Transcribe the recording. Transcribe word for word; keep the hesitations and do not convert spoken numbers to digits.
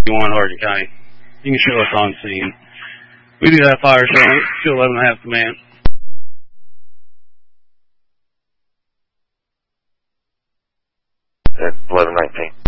you want Hardin County. You can show us on scene. We do that fire show. Still eleven and a half command. That's eleven nineteen.